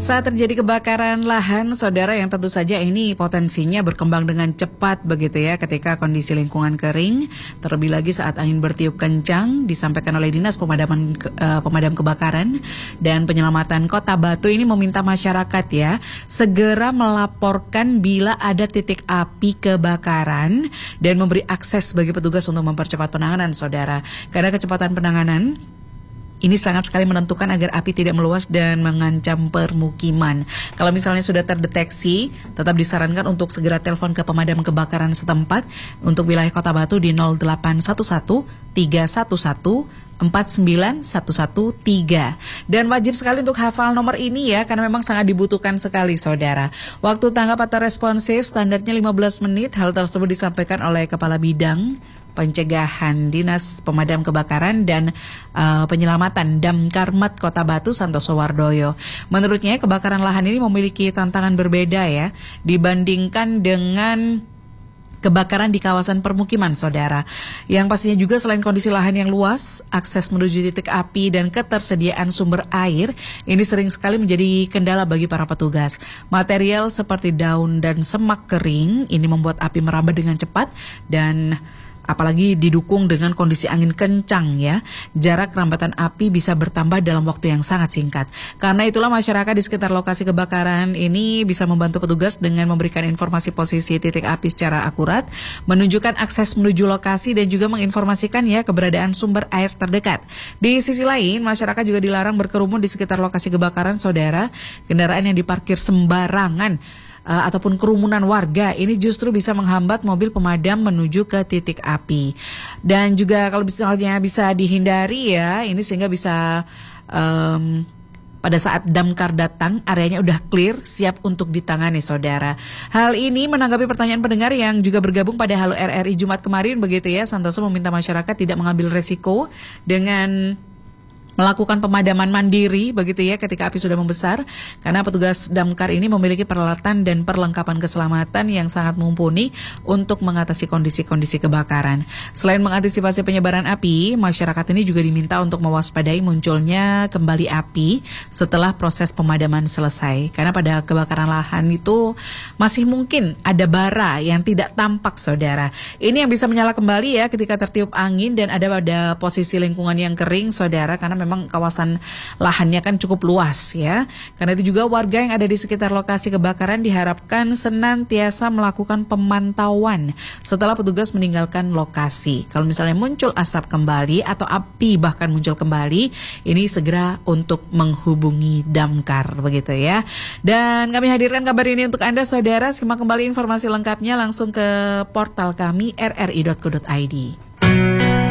Saat terjadi kebakaran lahan, saudara, yang tentu saja ini potensinya berkembang dengan cepat begitu ya ketika kondisi lingkungan kering, terlebih lagi saat angin bertiup kencang, disampaikan oleh Dinas Pemadam Kebakaran dan Penyelamatan Kota Batu ini meminta masyarakat ya segera melaporkan bila ada titik api kebakaran dan memberi akses bagi petugas untuk mempercepat penanganan, saudara. Karena kecepatan penanganan ini sangat sekali menentukan agar api tidak meluas dan mengancam permukiman. Kalau misalnya sudah terdeteksi, tetap disarankan untuk segera telepon ke pemadam kebakaran setempat untuk wilayah Kota Batu di 0811 311 49113. Dan wajib sekali untuk hafal nomor ini ya, karena memang sangat dibutuhkan sekali, saudara. Waktu tanggap atau responsif standarnya 15 menit. Hal tersebut disampaikan oleh Kepala Bidang Pencegahan Dinas Pemadam Kebakaran dan Penyelamatan Damkarmat Kota Batu, Santoso Wardoyo. Menurutnya kebakaran lahan ini memiliki tantangan berbeda ya dibandingkan dengan kebakaran di kawasan permukiman, saudara. Yang pastinya juga selain kondisi lahan yang luas, akses menuju titik api dan ketersediaan sumber air ini sering sekali menjadi kendala bagi para petugas. Material seperti daun dan semak kering ini membuat api merambat dengan cepat dan apalagi didukung dengan kondisi angin kencang ya, jarak rambatan api bisa bertambah dalam waktu yang sangat singkat. Karena itulah masyarakat di sekitar lokasi kebakaran ini bisa membantu petugas dengan memberikan informasi posisi titik api secara akurat, menunjukkan akses menuju lokasi dan juga menginformasikan ya keberadaan sumber air terdekat. Di sisi lain, masyarakat juga dilarang berkerumun di sekitar lokasi kebakaran, saudara. Kendaraan yang diparkir sembarangan ataupun kerumunan warga ini justru bisa menghambat mobil pemadam menuju ke titik api. Dan juga kalau misalnya bisa dihindari ya, ini sehingga bisa pada saat damkar datang areanya udah clear, siap untuk ditangani, saudara. Hal ini menanggapi pertanyaan pendengar yang juga bergabung pada Halo RRI Jumat kemarin begitu ya. Santoso meminta masyarakat tidak mengambil resiko dengan melakukan pemadaman mandiri begitu ya ketika api sudah membesar, karena petugas damkar ini memiliki peralatan dan perlengkapan keselamatan yang sangat mumpuni untuk mengatasi kondisi-kondisi kebakaran. Selain mengantisipasi penyebaran api, masyarakat ini juga diminta untuk mewaspadai munculnya kembali api setelah proses pemadaman selesai. Karena pada kebakaran lahan itu masih mungkin ada bara yang tidak tampak, saudara. Ini yang bisa menyala kembali ya ketika tertiup angin dan ada pada posisi lingkungan yang kering, saudara, karena memang kawasan lahannya kan cukup luas ya. Karena itu juga warga yang ada di sekitar lokasi kebakaran diharapkan senantiasa melakukan pemantauan setelah petugas meninggalkan lokasi. Kalau misalnya muncul asap kembali atau api bahkan muncul kembali, ini segera untuk menghubungi damkar begitu ya. Dan kami hadirkan kabar ini untuk Anda, saudara. Simak kembali informasi lengkapnya langsung ke portal kami rri.co.id.